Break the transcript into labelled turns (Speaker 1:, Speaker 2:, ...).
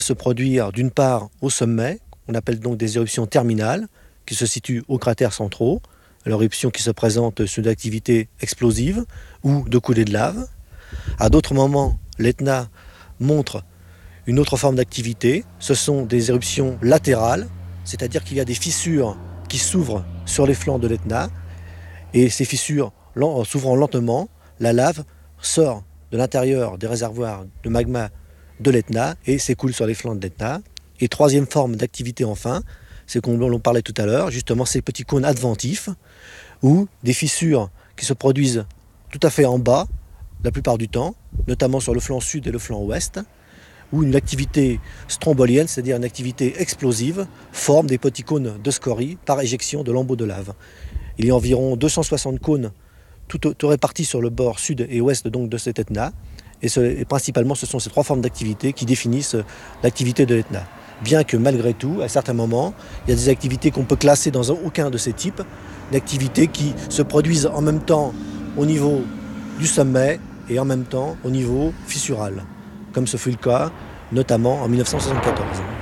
Speaker 1: Se produire d'une part au sommet, on appelle donc des éruptions terminales, qui se situent aux cratères centraux, l'éruption qui se présente sous d'activités explosives ou de coulées de lave. À d'autres moments, l'Etna montre une autre forme d'activité, ce sont des éruptions latérales, c'est-à-dire qu'il y a des fissures qui s'ouvrent sur les flancs de l'Etna, et ces fissures s'ouvrant lentement, la lave sort de l'intérieur des réservoirs de magma de l'Etna et s'écoule sur les flancs de l'Etna. Et troisième forme d'activité enfin, c'est qu'on l'on parlait tout à l'heure, justement ces petits cônes adventifs, ou des fissures qui se produisent tout à fait en bas, la plupart du temps, notamment sur le flanc sud et le flanc ouest, où une activité strombolienne, c'est-à-dire une activité explosive, forme des petits cônes de scorie par éjection de lambeaux de lave. Il y a environ 260 cônes tout répartis sur le bord sud et ouest donc de cet Etna. Et principalement, ce sont ces trois formes d'activité qui définissent l'activité de l'Etna. Bien que malgré tout, à certains moments, il y a des activités qu'on peut classer dans aucun de ces types, d'activités qui se produisent en même temps au niveau du sommet et en même temps au niveau fissural, comme ce fut le cas notamment en 1974.